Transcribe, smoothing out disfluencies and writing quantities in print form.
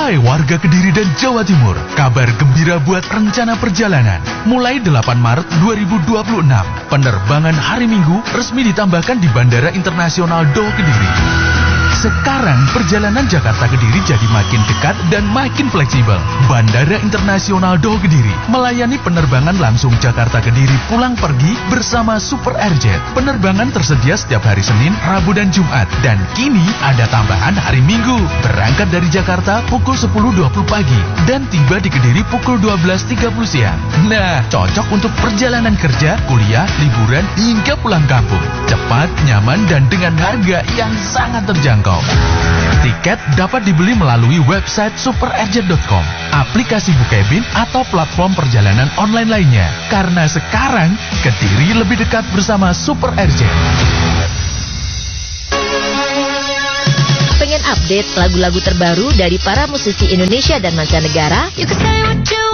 Hai warga Kediri dan Jawa Timur, kabar gembira buat rencana perjalanan. Mulai 8 Maret 2026, penerbangan hari Minggu resmi ditambahkan di Bandara Internasional Doho Kediri. Sekarang perjalanan Jakarta Kediri jadi makin dekat dan makin fleksibel. Bandara Internasional Doho Kediri melayani penerbangan langsung Jakarta Kediri pulang pergi bersama Super Airjet. Penerbangan tersedia setiap hari Senin, Rabu dan Jumat. Dan kini ada tambahan hari Minggu. Berangkat dari Jakarta pukul 10.20 pagi dan tiba di Kediri pukul 12.30 siang. Nah, cocok untuk perjalanan kerja, kuliah, liburan hingga pulang kampung. Cepat, nyaman dan dengan harga yang sangat terjangkau. Tiket dapat dibeli melalui website superairjet.com, aplikasi Bukebin atau platform perjalanan online lainnya. Karena sekarang Kediri lebih dekat bersama Super Airjet. Pengen update lagu-lagu terbaru dari para musisi Indonesia dan mancanegara? You can say what you